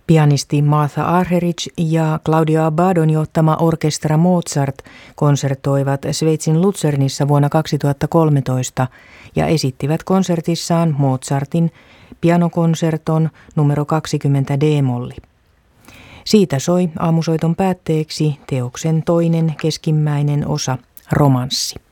Pianisti Martha Argerich ja Claudio Abbadon johtama Orkestra Mozart konsertoivat Sveitsin Luzernissa vuonna 2013 ja esittivät konsertissaan Mozartin pianokonserton numero 20 D-molli. Siitä soi aamusoiton päätteeksi teoksen toinen keskimmäinen osa, romanssi.